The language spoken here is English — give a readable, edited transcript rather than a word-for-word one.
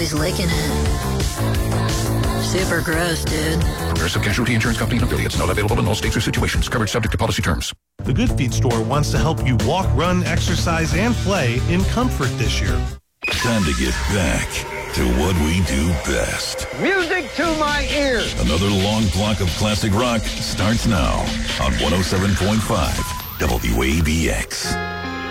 always licking it. Super gross, dude. Progressive Casualty Insurance Company and affiliates. Not available in all states or situations. Coverage subject to policy terms. The Good Feet store wants to help you walk, run, exercise, and play in comfort this year. Time to get back to what we do best. Music to my ears. Another long block of classic rock starts now on 107.5 WABX.